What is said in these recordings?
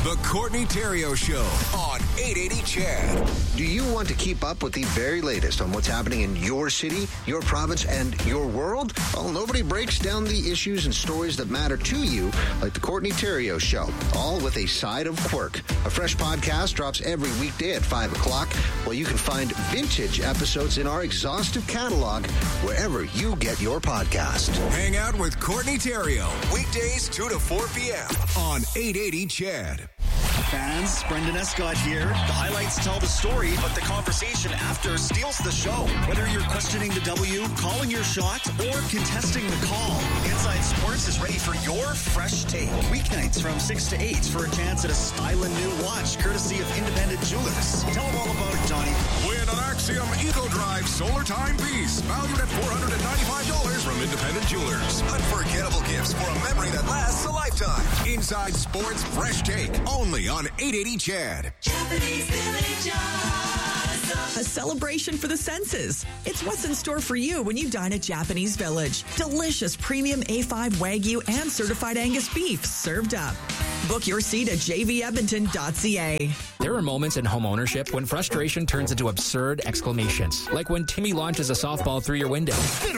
The Courtney Theriault Show on 880 CHED. Do you want to keep up with the very latest on what's happening in your city, your province, and your world? Well, nobody breaks down the issues and stories that matter to you like The Courtney Theriault Show, all with a side of quirk. A fresh podcast drops every weekday at 5 o'clock, while you can find vintage episodes in our exhaustive catalog wherever you get your podcast. Hang out with Courtney Theriault, weekdays 2 to 4 p.m. on 880 CHED. Fans, Brendan Escott here. The highlights tell the story, but the conversation after steals the show. Whether you're questioning the W, calling your shot, or contesting the call, Inside Sports is ready for your fresh take. Weeknights from 6 to 8 for a chance at a styling new watch, courtesy of Independent Jewelers. Tell them all about it, Johnny. Win an Axiom Eco Drive solar timepiece, valued at $495 from Independent Jewelers. Unforgettable gifts for a memory that lasts a lifetime. Inside Sports Fresh Take, only on 880 CHED. Japanese Village Awesome. A celebration for the senses. It's what's in store for you when you dine at Japanese Village. Delicious premium A5 Wagyu and certified Angus beef served up. Book your seat at jvedmonton.ca. There are moments in home ownership when frustration turns into absurd exclamations. Like when Timmy launches a softball through your window.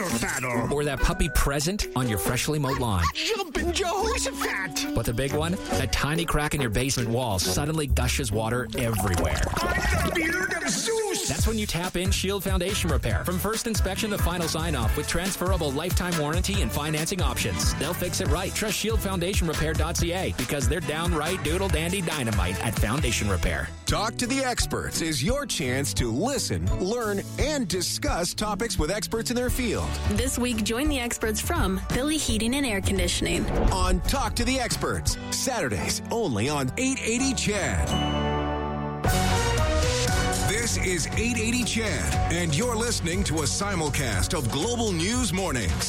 Or that puppy present on your freshly mowed lawn. Jumpin' Jehoshaphat! But the big one? A tiny crack in your basement wall suddenly gushes water everywhere. I'm the beard of Zeus! That's when you tap in Shield Foundation Repair. From first inspection to final sign-off with transferable lifetime warranty and financing options. They'll fix it right. Trust ShieldFoundationRepair.ca because they're downright doodle-dandy dynamite at Foundation Repair. Talk to the Experts is your chance to listen, learn, and discuss topics with experts in their field. This week, join the experts from Billy Heating and Air Conditioning. On Talk to the Experts, Saturdays only on 880 CHED. This is 880 CHED, and you're listening to a simulcast of Global News Mornings.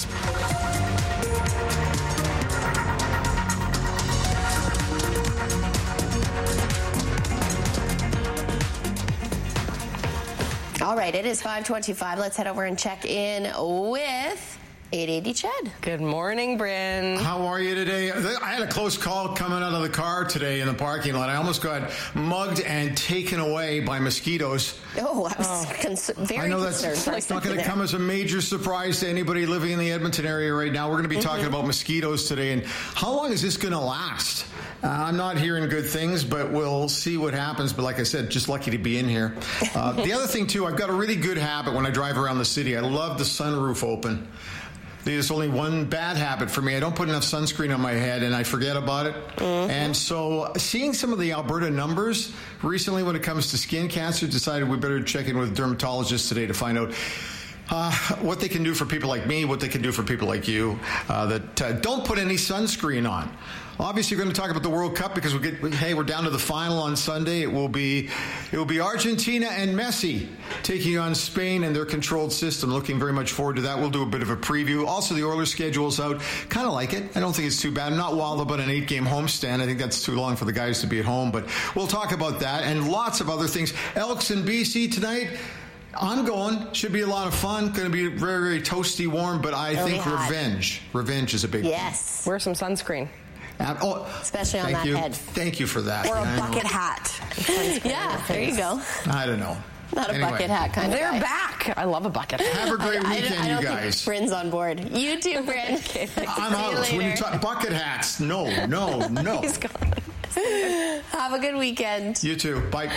All right, it is 5:25. Let's head over and check in with 880 CHED. Good morning, Bryn. How are you today? I had a close call coming out of the car today in the parking lot. I almost got mugged and taken away by mosquitoes. Oh, I was very concerned. I know that's not going to come as a major surprise to anybody living in the Edmonton area right now. We're going to be talking about mosquitoes today, and how long is this going to last? I'm not hearing good things, but we'll see what happens. But like I said, just lucky to be in here. The other thing, too, I've got a really good habit when I drive around the city. I love the sunroof open. There's only one bad habit for me. I don't put enough sunscreen on my head, and I forget about it. And so seeing some of the Alberta numbers recently when it comes to skin cancer, decided we better check in with dermatologists today to find out what they can do for people like me, what they can do for people like you that don't put any sunscreen on. Obviously, we're going to talk about the World Cup because we're down to the final on Sunday. It will be Argentina and Messi taking on Spain and their controlled system. Looking very much forward to that. We'll do a bit of a preview. Also, the Oilers schedule's out. Kind of like it. I don't think it's too bad. I'm not wild about an 8-game homestand. I think that's too long for the guys to be at home. But we'll talk about that and lots of other things. Elks in BC tonight. I'm going. Should be a lot of fun. Going to be very, very toasty warm. But I think revenge is a big one. Yes. Wear some sunscreen. Especially on that head. Thank you for that. Or a bucket hat. Yeah, there you go. I don't know. Not a bucket hat kind of They're guy. back. I love a bucket hat. Have a great weekend, I don't you guys. think Bryn's on board. You too, Bryn. I'm out. When you talk bucket hats, no. He's gone. Have a good weekend. You too. Bye.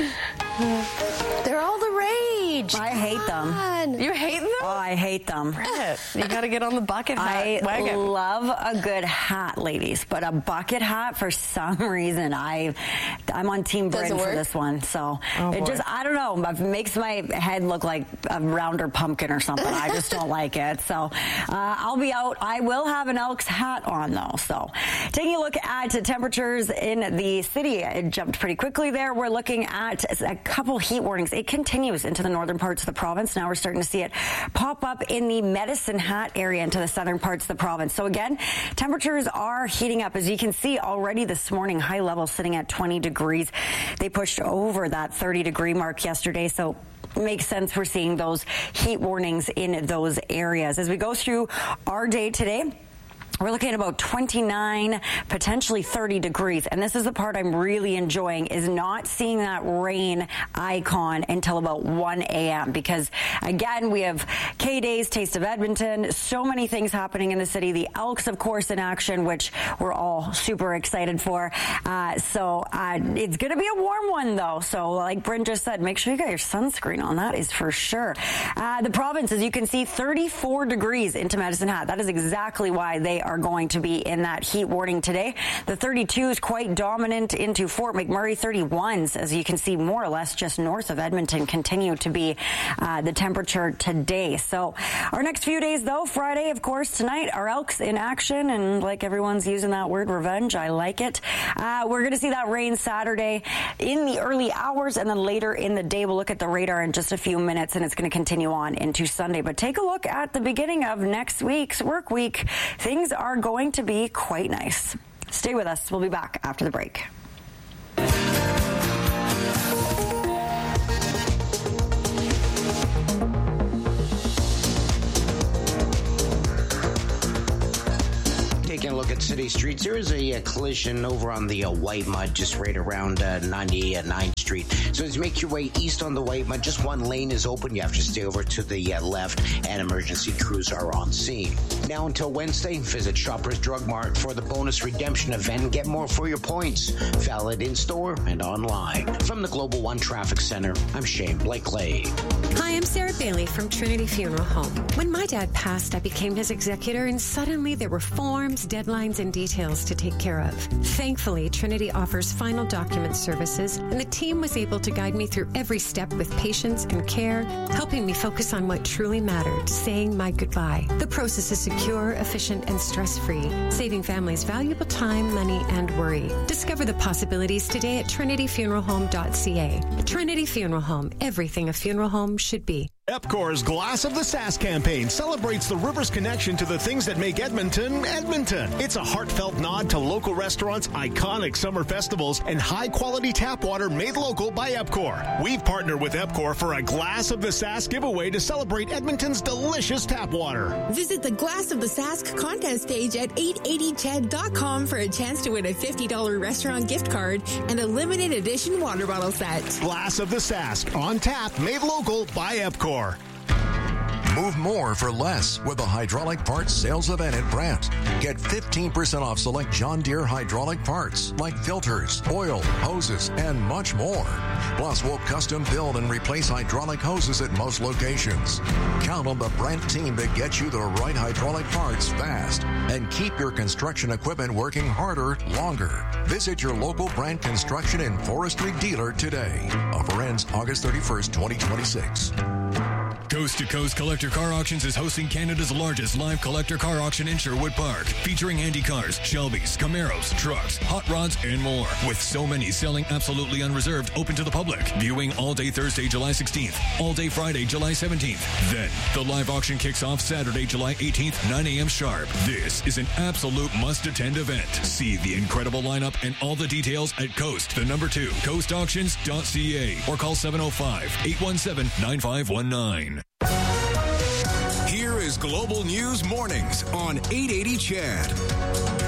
They're all the rage. I hate them. You hate them? Oh, I hate them. You got to get on the bucket hat wagon. I love a good hat, ladies, but a bucket hat, for some reason, I'm on Team Bryn for this one. So I don't know. It makes my head look like a rounder pumpkin or something. I just don't like it. So I'll be out. I will have an Elks hat on, though. So taking a look at temperatures in the city, it jumped pretty quickly there. We're looking at a couple heat warnings. It continues into the northern parts of the province. Now we're starting to see it pop up in the Medicine Hat area into the southern parts of the province. So again, temperatures are heating up. As you can see already this morning, high levels sitting at 20 degrees. They pushed over that 30-degree mark yesterday. So makes sense we're seeing those heat warnings in those areas. As we go through our day today, We're looking at about 29, potentially 30 degrees. And this is the part I'm really enjoying, is not seeing that rain icon until about 1 a.m. Because, again, we have K-Days, Taste of Edmonton, so many things happening in the city. The Elks, of course, in action, which we're all super excited for. So it's going to be a warm one, though. So like Bryn just said, make sure you got your sunscreen on. That is for sure. The province, as you can see, 34 degrees into Medicine Hat. That is exactly why they are going to be in that heat warning today. The 32 is quite dominant into Fort McMurray. 31s, as you can see, more or less just north of Edmonton, continue to be the temperature today. So our next few days, though, Friday, of course, tonight, our Elks in action. And like everyone's using that word, revenge, I like it. We're going to see that rain Saturday in the early hours, and then later in the day. We'll look at the radar in just a few minutes, and it's going to continue on into Sunday. But take a look at the beginning of next week's work week. Things are going to be quite nice. Stay with us. We'll be back after the break. Taking a look at city streets, there is a collision over on the White Mud, just right around 99th Street. So as you make your way east on the White Mud, just one lane is open. You have to stay over to the left, and emergency crews are on scene. Now until Wednesday, visit Shoppers Drug Mart for the bonus redemption event. Get more for your points. Valid in-store and online. From the Global One Traffic Center, I'm Shane Blakely. Hi, I'm Sarah Bailey from Trinity Funeral Home. When my dad passed, I became his executor, and suddenly there were forms, deadlines, and details to take care of. Thankfully, Trinity offers final document services, and the team was able to guide me through every step with patience and care, helping me focus on what truly mattered, saying my goodbye. The process is secure, efficient, and stress-free, saving families valuable time, money, and worry. Discover the possibilities today at trinityfuneralhome.ca. Trinity Funeral Home, everything a funeral home should be. Epcor's Glass of the Sask campaign celebrates the river's connection to the things that make Edmonton, Edmonton. It's a heartfelt nod to local restaurants, iconic summer festivals, and high-quality tap water made local by Epcor. We've partnered with Epcor for a Glass of the Sask giveaway to celebrate Edmonton's delicious tap water. Visit the Glass of the Sask contest page at 880ched.com for a chance to win a $50 restaurant gift card and a limited edition water bottle set. Glass of the Sask, on tap, made local by Epcor. Move more for less with the hydraulic parts sales event at Brandt. Get 15% off select John Deere hydraulic parts like filters, oil, hoses, and much more. Plus, we'll custom build and replace hydraulic hoses at most locations. Count on the Brandt team to get you the right hydraulic parts fast and keep your construction equipment working harder, longer. Visit your local Brandt Construction and Forestry dealer today. Offer ends August 31st, 2026. Coast to Coast Collector Car Auctions is hosting Canada's largest live collector car auction in Sherwood Park, featuring Andy cars, Shelbys, Camaros, trucks, hot rods, and more. With so many selling absolutely unreserved, open to the public. Viewing all day Thursday, July 16th, all day Friday, July 17th. Then, the live auction kicks off Saturday, July 18th, 9 a.m. sharp. This is an absolute must-attend event. See the incredible lineup and all the details at Coast, the number 2, coastauctions.ca, or call 705-817-9519. Here is Global News Mornings on 880 CHED.